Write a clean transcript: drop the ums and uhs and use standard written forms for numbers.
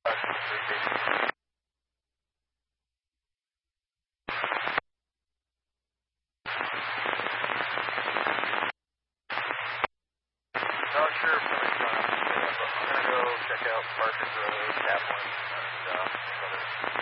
Not sure if somebody's going to, but I'm going to go check out Parsons Road, Kaplan, and